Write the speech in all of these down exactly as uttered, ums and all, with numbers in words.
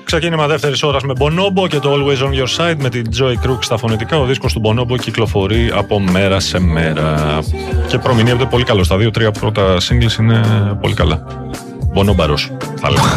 Ξεκίνημα δεύτερης ώρας με Bonobo και το Always on Your Side με την Joy Crook στα φωνητικά. Ο δίσκος του Bonobo κυκλοφορεί από μέρα σε μέρα και προμηνύεται πολύ καλό. Στα δύο τρία πρώτα singles είναι πολύ καλά. Μπονόμπαρος, θα λέγαμε.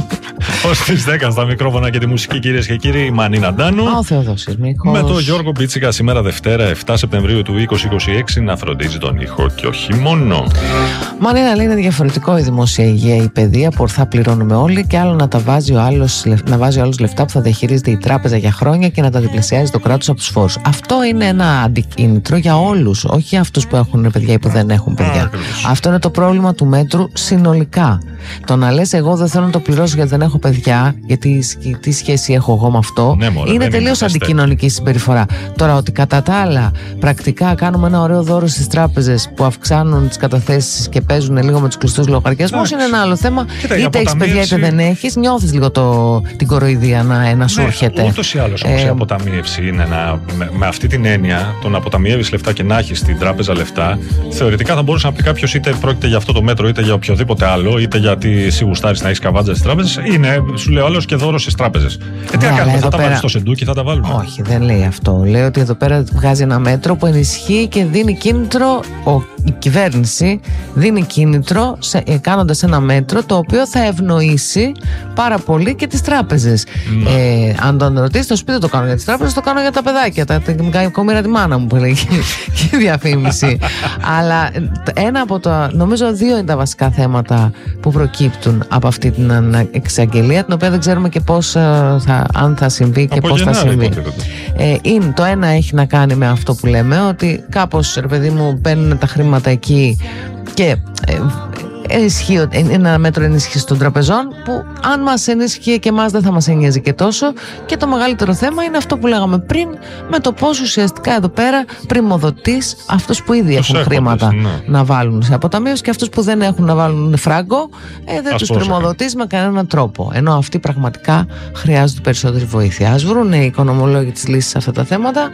Ως τις δέκα στα μικρόφωνα και τη μουσική, κυρίες και κύριοι, η Μανίνα Ντάνου. Ο Θεοδόσης Μίχος. Με τον Γιώργο Πίτσικα σήμερα Δευτέρα επτά Σεπτεμβρίου του είκοσι είκοσι έξι να φροντίζει τον ήχο και όχι μόνο. Μανίνα, λέει, είναι διαφορετικό η δημόσια υγεία, η παιδεία που ορθά πληρώνουμε όλοι, και άλλο να τα βάζει ο άλλος, να βάζει ο άλλος λεφτά που θα διαχειρίζεται η τράπεζα για χρόνια και να τα διπλασιάζει το κράτος από τους φόρους. Αυτό είναι ένα αντικίνητρο για όλους, όχι για αυτούς που έχουν παιδιά ή που δεν έχουν παιδιά. Α, Αυτό είναι το πρόβλημα του μέτρου συνολικά. Το να λες εγώ δεν θέλω να το πληρώσω γιατί δεν έχω παιδιά, γιατί τι σχέση έχω εγώ με αυτό, ναι, μωρέ, είναι τελείως αντικοινωνική συμπεριφορά. Τώρα, ότι κατά τα άλλα πρακτικά κάνουμε ένα ωραίο δώρο στις τράπεζες που αυξάνουν τις καταθέσεις και παίζουν λίγο με τους κλειστούς λογαριασμούς, είναι ένα άλλο θέμα. Κοίτα, είτε έχεις παιδιά είτε δεν έχεις, νιώθεις λίγο το, την κοροϊδία να, να σου έρχεται. Ούτως ή άλλως όμως η αποταμίευση είναι να, με, με αυτή την έννοια, το να αποταμιεύεις λεφτά και να έχεις στην τράπεζα λεφτά, θεωρητικά θα μπορούσε να πει κάποιος είτε πρόκειται για αυτό το μέτρο είτε για οποιοδήποτε άλλο, είτε γιατί σιγουστάρεις να έχεις καβάτζα στις τράπεζες, είναι, σου λέω άλλος, και δώρο στις τράπεζες. Ε, τι να κάνουμε, θα τα πέρα... βάλεις στο σεντούκι, θα τα βάλουμε. Όχι, δεν λέει αυτό. Λέει ότι εδώ πέρα βγάζει ένα μέτρο που ενισχύει και δίνει κίνητρο, ο, η κυβέρνηση δίνει κίνητρο σε, κάνοντας ένα μέτρο το οποίο θα ευνοήσει πάρα πολύ και τις τράπεζες. Ε, αν τον ρωτήσει, το σπίτι το κάνω για τις τράπεζες, το κάνω για τα παιδάκια. Τα κομμύρα τη μάνα μου που λέγει και η διαφήμιση. Αλλά ένα από τα, νομίζω δύο είναι τα βασικά θέματα που προκύπτουν από αυτή την εξαγγελία, την οποία δεν ξέρουμε και πώς θα, αν θα συμβεί και πώς θα συμβεί. Ε, είναι, το ένα έχει να κάνει με αυτό που λέμε, ότι κάπως, ρε παιδί μου, μπαίνουν τα χρήματα εκεί και ε, ενισχύει, ένα μέτρο ενίσχυση των τραπεζών που αν μας ενίσχυε και εμάς δεν θα μας εννοιάζει και τόσο. Και το μεγαλύτερο θέμα είναι αυτό που λέγαμε πριν, με το πώς ουσιαστικά εδώ πέρα πριμοδοτείς αυτούς που ήδη έχουν χρήματα, ναι, να βάλουν σε αποταμίωση, και αυτούς που δεν έχουν να βάλουν φράγκο, ε, δεν τους πριμοδοτείς με κανέναν τρόπο, ενώ αυτοί πραγματικά χρειάζονται περισσότερη βοήθεια. Ας βρουν οι οικονομολόγοι τις λύσεις σε αυτά τα θέματα,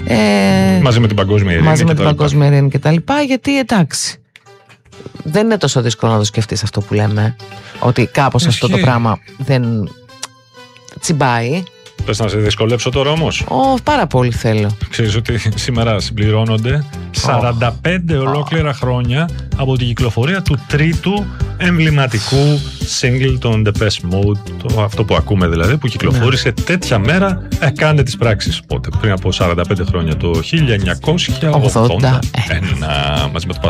ε, μαζί με την παγκόσμια ειρήνη μαζί με την παγκόσμια ειρήνη και τα λοιπά, γιατί εντάξει, δεν είναι τόσο δύσκολο να το σκεφτείς αυτό που λέμε, ότι κάπως αυτό το πράγμα δεν τσιμπάει. Πες να σε δυσκολέψω τώρα όμως. Ω, πάρα πολύ θέλω. Ξέρεις ότι σήμερα συμπληρώνονται σαράντα πέντε oh. ολόκληρα χρόνια από την κυκλοφορία του τρίτου εμβληματικού single των Depeche Mode, το, αυτό που ακούμε δηλαδή, που κυκλοφόρησε ναι. τέτοια μέρα. Ε, κάντε τις πράξεις πότε, πριν από σαράντα πέντε χρόνια, το χίλια εννιακόσια ογδόντα ένα, μαζί με το